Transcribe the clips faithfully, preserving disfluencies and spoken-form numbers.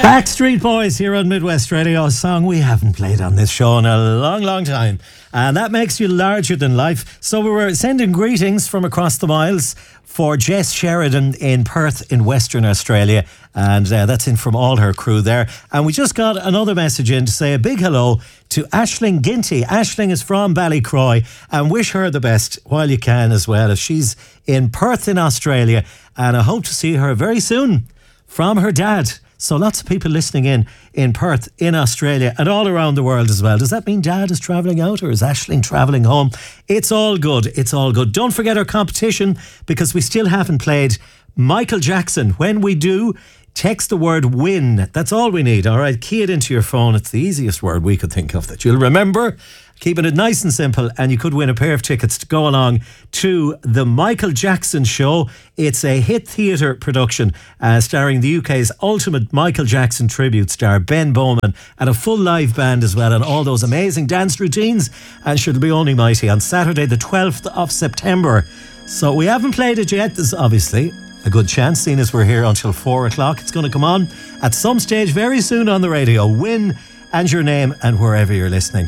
Backstreet Boys here on Midwest Radio, a song we haven't played on this show in a long, long time. And that makes you larger than life. So we were sending greetings from across the miles for Jess Sheridan in Perth in Western Australia. And uh, that's in from all her crew there. And we just got another message in to say a big hello to Aisling Ginty. Aisling is from Ballycroy, and wish her the best while you can as well, as she's in Perth in Australia. And I hope to see her very soon from her dad. So lots of people listening in in Perth, in Australia, and all around the world as well. Does that mean Dad is travelling out, or is Aisling travelling home? It's all good. It's all good. Don't forget our competition, because we still haven't played Michael Jackson. When we do, text the word WIN. That's all we need, all right? Key it into your phone. It's the easiest word we could think of that you'll remember. Keeping it nice and simple, and you could win a pair of tickets to go along to the Michael Jackson Show. It's a hit theatre production uh, starring the U K's ultimate Michael Jackson tribute star, Ben Bowman, and a full live band as well, and all those amazing dance routines. And sure, it'll be only mighty on Saturday the twelfth of September. So we haven't played it yet. There's obviously a good chance, seeing as we're here until four o'clock. It's going to come on at some stage very soon on the radio. Win and your name and wherever you're listening.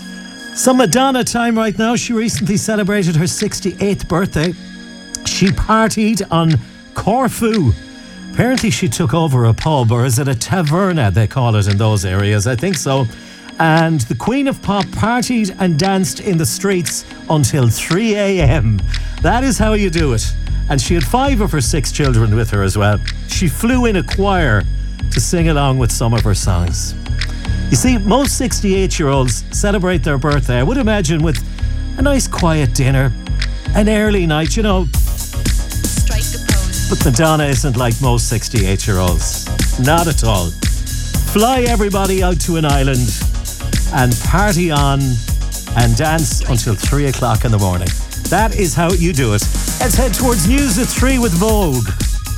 Some Madonna time right now. She recently celebrated her sixty-eighth birthday. She partied on Corfu. Apparently she took over a pub, or is it a taverna they call it in those areas? I think so. And the Queen of Pop partied and danced in the streets until three a.m. That is how you do it. And she had five of her six children with her as well. She flew in a choir to sing along with some of her songs. You see, most sixty-eight-year-olds celebrate their birthday, I would imagine, with a nice quiet dinner, an early night, you know. Strike the pose. But Madonna isn't like most sixty-eight-year-olds. Not at all. Fly everybody out to an island and party on and dance until three o'clock in the morning. That is how you do it. Let's head towards news at three with Vogue.